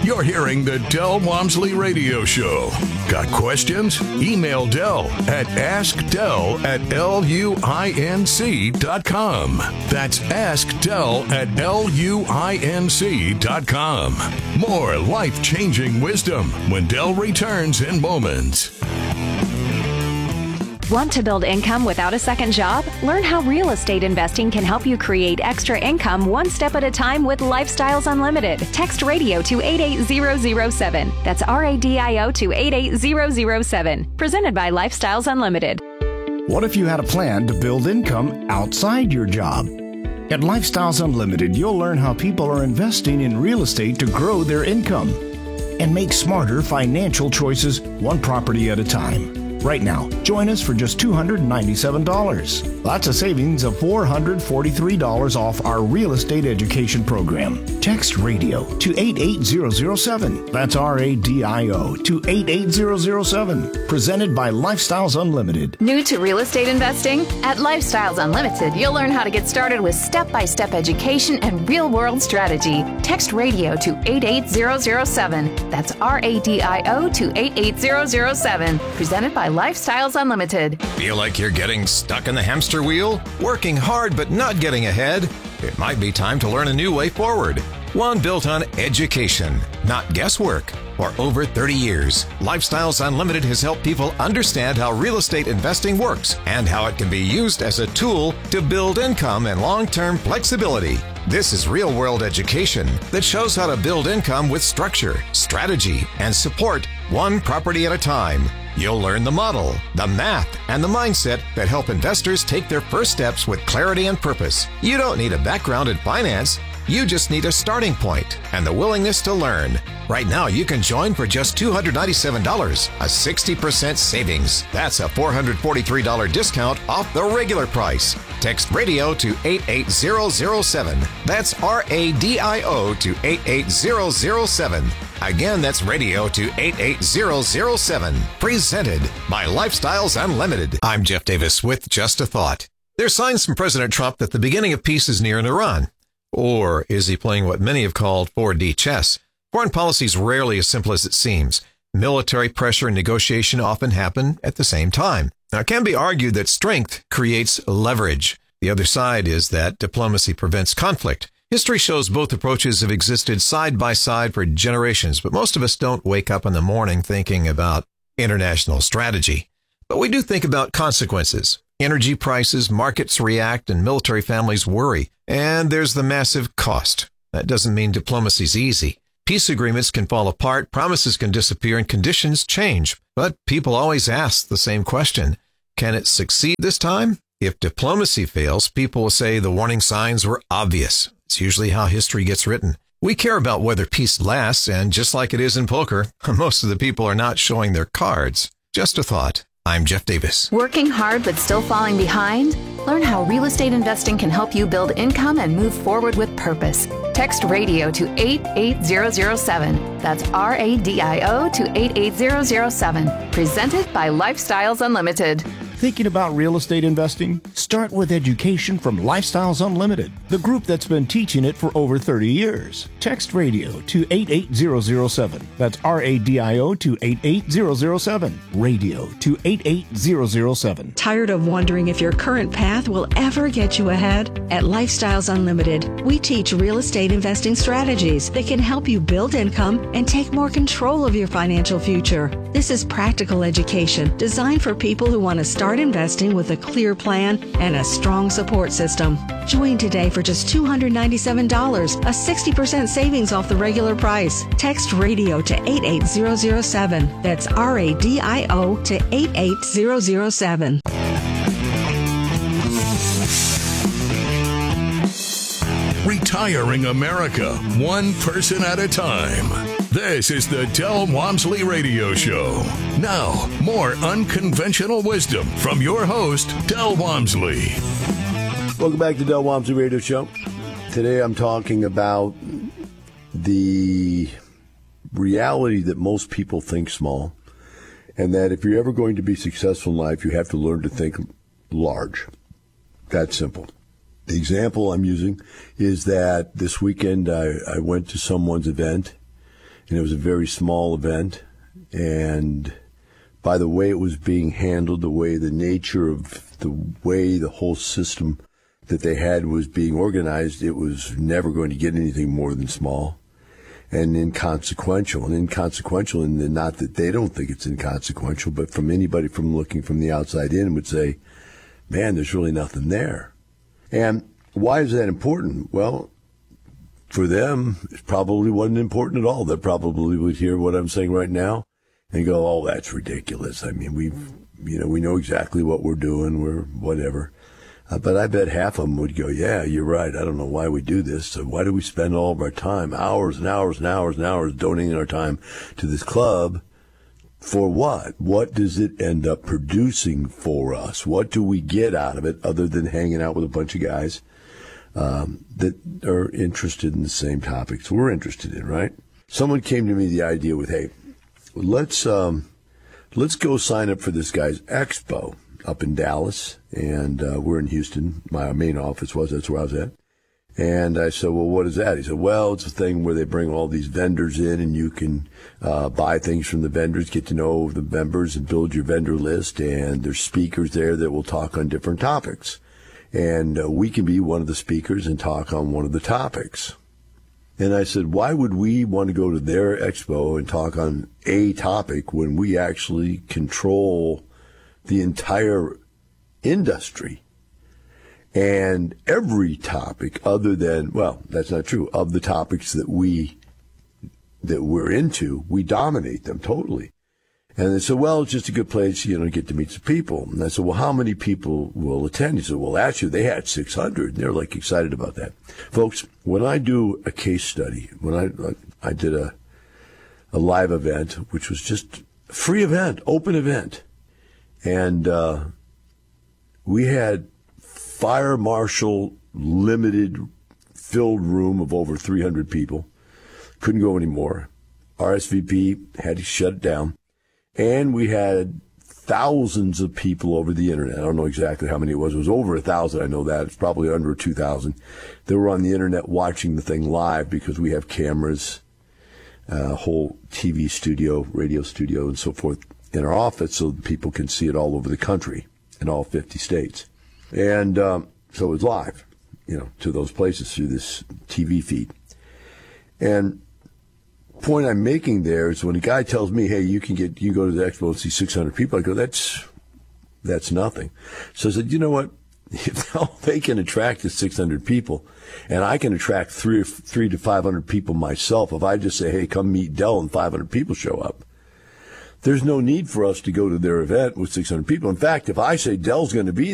You're hearing the Del Walmsley Radio Show. Got questions? Email Del at askdel@luinc.com. That's askdel@luinc.com. More life-changing wisdom when Del returns in moments. Want to build income without a second job? Learn how real estate investing can help you create extra income one step at a time with Lifestyles Unlimited. Text radio to 88007. That's RADIO to 88007. Presented by Lifestyles Unlimited. What if you had a plan to build income outside your job? At Lifestyles Unlimited, you'll learn how people are investing in real estate to grow their income and make smarter financial choices one property at a time. Right now, join us for just $297. That's a savings of $443 off our real estate education program. Text radio to 88007. That's RADIO to 88007. Presented by Lifestyles Unlimited. New to real estate investing? At Lifestyles Unlimited, you'll learn how to get started with step-by-step education and real-world strategy. Text radio to 88007. That's RADIO to 88007. Presented by Lifestyles Unlimited. Feel like you're getting stuck in the hamster wheel? Working hard but not getting ahead? It might be time to learn a new way forward. One built on education, not guesswork. For over 30 years, Lifestyles Unlimited has helped people understand how real estate investing works and how it can be used as a tool to build income and long-term flexibility. This is real-world education that shows how to build income with structure, strategy, and support one property at a time. You'll learn the model, the math, and the mindset that help investors take their first steps with clarity and purpose. You don't need a background in finance. You just need a starting point and the willingness to learn. Right now, you can join for just $297, a 60% savings. That's a $443 discount off the regular price. Text radio to 88007. That's RADIO to 88007. Again, that's radio to 88007. Presented by Lifestyles Unlimited. I'm Jeff Davis with Just a Thought. There's signs from President Trump that the beginning of peace is near in Iran. Or is he playing what many have called 4D chess? Foreign policy is rarely as simple as it seems. Military pressure and negotiation often happen at the same time. Now, it can be argued that strength creates leverage. The other side is that diplomacy prevents conflict. History shows both approaches have existed side by side for generations, but most of us don't wake up in the morning thinking about international strategy. But we do think about consequences. Energy prices, markets react, and military families worry. And there's the massive cost. That doesn't mean diplomacy's easy. Peace agreements can fall apart, promises can disappear, and conditions change. But people always ask the same question. Can it succeed this time? If diplomacy fails, people will say the warning signs were obvious. It's usually how history gets written. We care about whether peace lasts, and just like it is in poker, most of the people are not showing their cards. Just a thought. I'm Jeff Davis. Working hard but still falling behind? Learn how real estate investing can help you build income and move forward with purpose. Text radio to 88007. That's RADIO to 88007. Presented by Lifestyles Unlimited. Thinking about real estate investing? Start with education from Lifestyles Unlimited, the group that's been teaching it for over 30 years. Text radio to 88007. That's RADIO to 88007. Radio to 88007. Tired of wondering if your current path will ever get you ahead? At Lifestyles Unlimited, we teach real estate investing strategies that can help you build income and take more control of your financial future. This is practical education designed for people who want to start investing with a clear plan and a strong support system. Join today for just $297, a 60% savings off the regular price. Text radio to 88007. That's RADIO to 88007. Retiring America, one person at a time. This is the Del Walmsley Radio Show. Now, more unconventional wisdom from your host, Del Walmsley. Welcome back to Del Walmsley Radio Show. Today I'm talking about the reality that most people think small, and that if you're ever going to be successful in life, you have to learn to think large. That's simple. The example I'm using is that this weekend I went to someone's event, and it was a very small event. And by the way it was being handled, the way the nature of the way the whole system that they had was being organized, it was never going to get anything more than small and inconsequential. And inconsequential, and not that they don't think it's inconsequential, but from anybody from looking from the outside in would say, man, there's really nothing there. And why is that important? Well, for them, it probably wasn't important at all. They probably would hear what I'm saying right now and go, oh, that's ridiculous. I mean, we know exactly what we're doing. We're whatever. But I bet half of them would go, yeah, you're right. I don't know why we do this. So why do we spend all of our time, hours and hours and hours and hours, donating our time to this club? For what? What does it end up producing for us? What do we get out of it other than hanging out with a bunch of guys that are interested in the same topics we're interested in, right? Someone came to me the idea with, hey, let's go sign up for this guy's expo up in Dallas, and we're in Houston. My main office was, that's where I was at. And I said, well, what is that? He said, well, it's a thing where they bring all these vendors in, and you can buy things from the vendors, get to know the members, and build your vendor list, and there's speakers there that will talk on different topics. And we can be one of the speakers and talk on one of the topics. And I said, why would we want to go to their expo and talk on a topic when we actually control the entire industry? And every topic other than, well, that's not true, of the topics that we're into, we dominate them totally. And they said, well, it's just a good place, to get to meet some people. And I said, well, how many people will attend? He said, well, actually, they had 600. And they're like excited about that. Folks, when I do a case study, when I did a live event, which was just a free event, open event, and we had fire marshal limited filled room of over 300 people. Couldn't go anymore. RSVP had to shut it down. And we had thousands of people over the internet. I don't know exactly how many it was. It was over 1,000. I know that. It's probably under 2,000. They were on the internet watching the thing live because we have cameras, a whole TV studio, radio studio, and so forth in our office so that people can see it all over the country in all 50 states. And so it was live, to those places through this TV feed. And point I'm making there is when a guy tells me, hey, you can go to the expo and see 600 people, I go, that's nothing. So I said, you know what? If they can attract the 600 people, and I can attract 300 to 500 people myself, if I just say, hey, come meet Del, and 500 people show up, there's no need for us to go to their event with 600 people. In fact, if I say Del's going to be